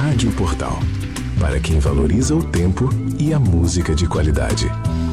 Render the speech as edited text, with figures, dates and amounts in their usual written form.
Rádio Portal, para quem valoriza o tempo e a música de qualidade.